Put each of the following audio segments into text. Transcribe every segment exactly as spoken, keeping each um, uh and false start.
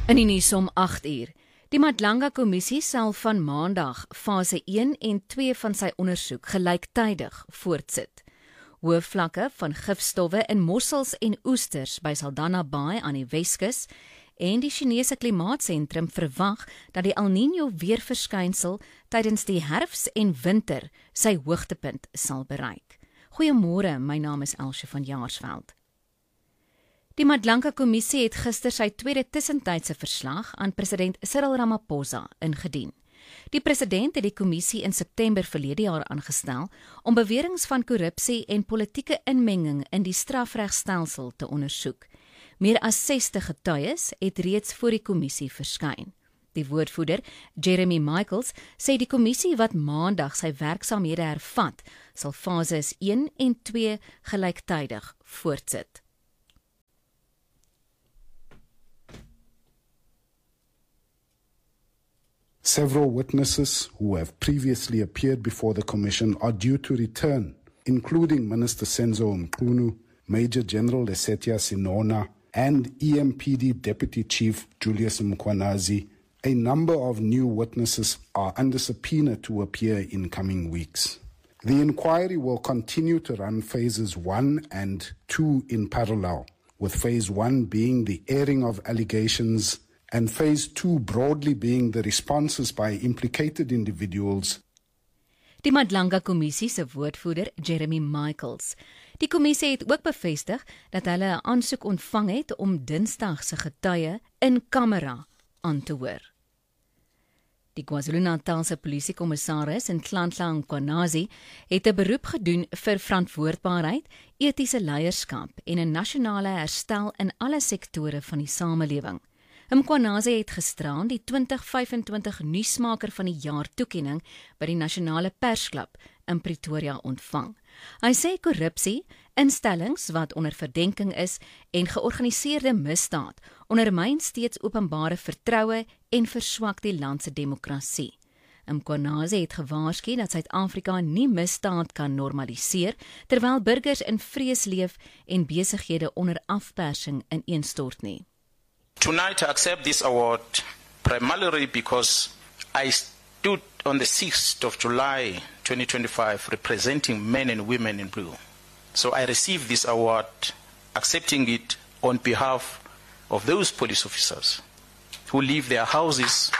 In die nuus om agt uur. Die Madlanga-kommissie sal van maandag fase een en twee van sy ondersoek gelyktydig voortsit. Hoë vlakke van gifstowwe in mossels en oesters by Saldanha Bay aan die Weskus en die Chinese Klimaatsentrum verwag dat die El Niño weerverskynsel tydens die herfs en winter sy hoogtepunt sal bereik. Goeiemôre, my naam is Elsje van Jaarsveld. Die Madlanga-kommissie het gister sy tweede tussentydse verslag aan president Cyril Ramaphosa ingedien. Die president het die kommissie in September verlede jaar aangestel om beweringe van korrupsie en politieke inmenging in die strafregstelsel te ondersoek. Meer as sestig getuies het reeds voor die kommissie verskyn. Die woordvoerder, Jeremy Michaels, sê die kommissie wat maandag sy werksaamhede hervat, sal fases een en twee gelyktydig voortsit. Several witnesses who have previously appeared before the Commission are due to return, including Minister Senzo Mchunu, Major General Lesetja Sinona, and E M P D Deputy Chief Julius Mkhwanazi. A number of new witnesses are under subpoena to appear in coming weeks. The inquiry will continue to run phases one and two in parallel, with phase one being the airing of allegations and phase two broadly being the responses by implicated individuals. Die Madlanga-kommissie se woordvoerder, Jeremy Michaels. Die kommissie het ook bevestig dat hulle 'n aansoek ontvang het om Dinsdag se getuie in kamera aan te hoor. Die KwaZulu-Natalse polisiekommissaris in Nhlanhla Mkhwanazi het 'n beroep gedoen vir verantwoordbaarheid, etiese leierskap en 'n nasionale herstel in alle sektore van die samelewing. Mkhwanazi het gisteraan die twintig vyf-en-twintig nuusmaker van die jaar toekenning by die Nasionale Persklub in Pretoria ontvang. Hy sê korrupsie, instellings wat onder verdenking is en georganiseerde misdaad ondermyn steeds openbare vertroue en verswak die land se demokrasie. Mkhwanazi het gewaarsku dat Suid-Afrika nie misdaad kan normaliseer terwyl burgers in vrees leef en besighede onder afpersing ineenstort nie. Tonight I accept this award primarily because I stood on the sixth of July twenty twenty-five representing men and women in blue. So I receive this award accepting it on behalf of those police officers who leave their houses,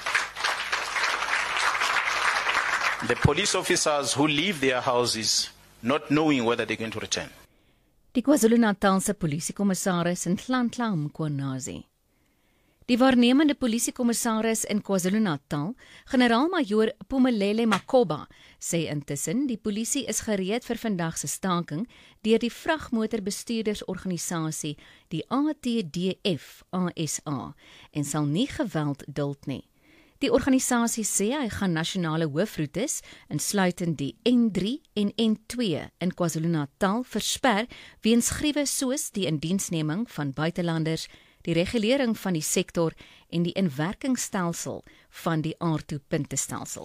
the police officers who leave their houses not knowing whether they're going to return. Die KwaZulu-Natalse polisiekommissaris in Nhlanhla Mkhwanazi. Die waarnemende polisiekommissaris in KwaZulu-Natal, generaal-majoor Phumelele Makoba, sê intussen die polisie is gereed vir vandag se staking deur die vragmotorbestuurdersorganisasie, die A T D F A S A, en sal nie geweld duld nie. Die organisasie sê hy gaan nasionale hoofroetes, insluitend die N drie en N twee in KwaZulu-Natal versper weens griewe soos die indiensneming van buitelanders, die regulering van die sektor en die inwerkingstelsel van die aardtoepuntestelsel.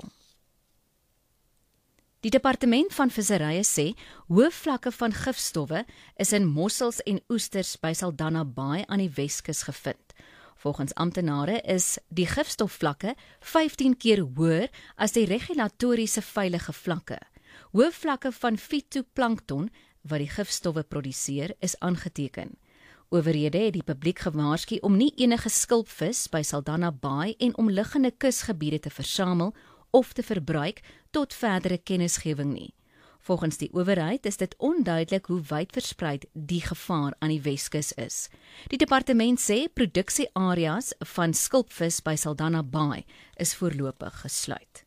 Die departement van visserye sê hoë vlakke van gifstowwe is in mossels en oesters by Saldanha Bay aan die Weskus gevind. Volgens amptenare is die gifstofvlakke vyftien keer hoër as die regulatoriese veilige vlakke. Hoë vlakke van fitoplankton wat die gifstowwe produseer is aangeteken. Owerhede het die publiek gewaarsku om nie enige skulpvis by Saldanha Bay en omliggende kusgebiede te versamel of te verbruik tot verdere kennisgewing nie. Volgens die owerheid is dit onduidelik hoe wyd verspreid die gevaar aan die Weskus is. Die departement sê produksieareas van skulpvis by Saldanha Bay is voorlopig gesluit.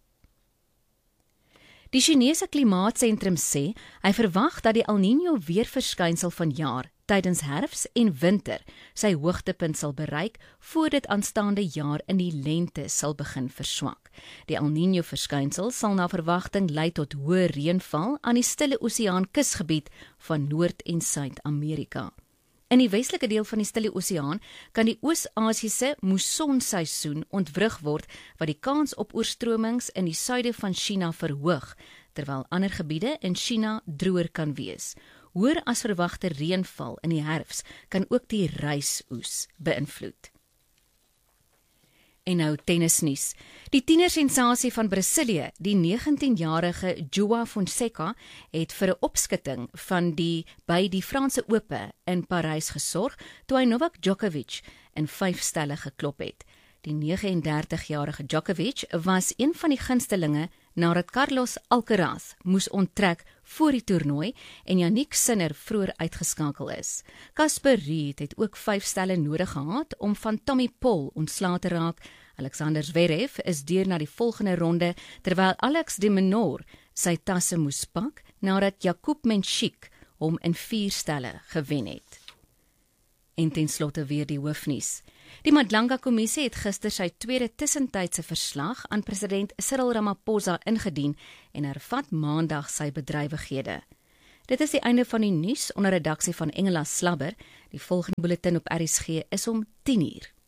Die Chinese Klimaatsentrum sê hy verwag dat die El Niño weerverskynsel vanjaar tydens herfs en winter sy hoogtepunt sal bereik voor dit aanstaande jaar in die lente sal begin verswak. Die El Niño verskynsel sal na verwagting lei tot hoë reënval aan die Stille Oseaan kusgebied van Noord- en Suid-Amerika. In die westelike deel van die Stille Oseaan kan die Oos-Asiese moessonseisoen ontwrig word wat die kans op oorstromings in die suide van China verhoog, terwyl ander gebiede in China droër kan wees. Hoër as verwagte reënval in die herfs kan ook die rysoes beïnvloed. En nou tennisnuus. Die tienersensasie van Brasilië, die negentienjarige João Fonseca, het vir 'n opskutting van die by die Franse Ope in Parys gesorg toe hy Novak Djokovic in vyf stelle geklop het. Die negenendertigjarige Djokovic was een van die gunstelinge nadat Carlos Alcaraz moes onttrek voor die toernooi en Yannick Sinner vroeër uitgeskakel is. Casper Ruud het ook vyf stelle nodig gehad om van Tommy Paul ontslae te raak. Alexander Zverev is deur na die volgende ronde, terwyl Alex de Minaur sy tasse moes pak nadat Jakub Menchik hom in vier stelle gewen het. En ten slotte weer die hoofnuus. Die Madlanga-kommissie het gister sy tweede tussentydse verslag aan president Cyril Ramaphosa ingedien en hervat maandag sy bedrywighede. Dit is die einde van die nuus onder redaksie van Engela Slabber. Die volgende bulletin op R S G is om tien uur.